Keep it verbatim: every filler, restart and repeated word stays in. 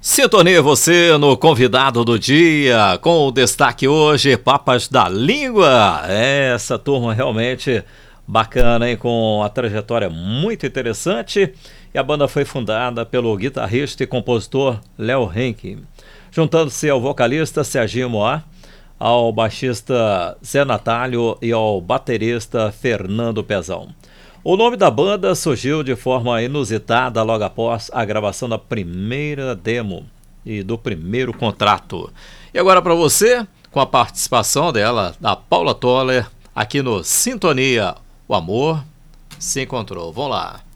Sintonia você no convidado do dia, com o destaque hoje, Papas da Língua. É, essa turma realmente bacana, hein? Com a trajetória muito interessante. E a banda foi fundada pelo guitarrista e compositor Léo Henke, juntando-se ao vocalista Serginho Moá, ao baixista Zé Natálio e ao baterista Fernando Pezão. O nome da banda surgiu de forma inusitada logo após a gravação da primeira demo e do primeiro contrato. E agora para você, com a participação dela, da Paula Toller, aqui no Sintonia, o amor se encontrou. Vamos lá.